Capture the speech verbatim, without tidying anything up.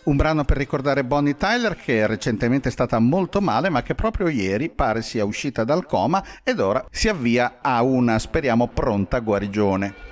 Un brano per ricordare Bonnie Tyler, che recentemente è stata molto male ma che proprio ieri pare sia uscita dal coma ed ora si avvia a una, speriamo, pronta guarigione.